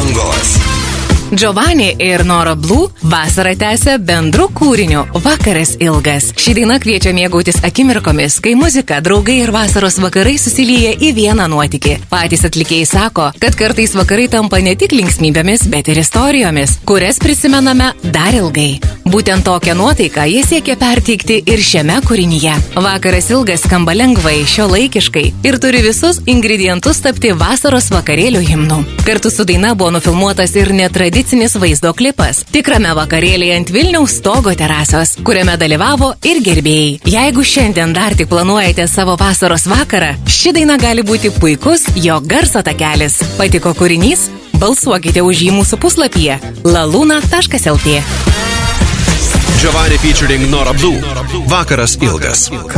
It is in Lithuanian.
bangos. Giovanni ir Nora Blue vasarą tęsia bendru kūriniu Vakaras ilgas. Ši daina kviečia mėgautis akimirkomis, kai muzika, draugai ir vasaros vakarai susilyja į vieną nuotykį. Patys atlikėjai sako, kad kartais vakarai tampa ne tik linksmybėmis, bet ir istorijomis, kurias prisimename dar ilgai. Būtent tokią nuotaiką jie siekia perteikti ir šiame kūrinyje. Vakaras ilgas skamba lengvai, šiuolaikiškai ir turi visus ingredientus tapti vasaros vakarėlių himnu. Kartu su daina buvo nufilmuotas ir netradicinis vaizdo klipas tikrame vakarėlyje ant Vilniaus stogo terasos, kuriame dalyvavo ir gerbėjai. Jeigu šiandien dar tik planuojate savo vasaros vakarą, ši daina gali būti puikus jo garso takelis. Patiko kūrinys? Balsuokite už jį mūsų puslapyje laluna.lt. Giovanni featuring Nora Blue. Vakaras ilgas.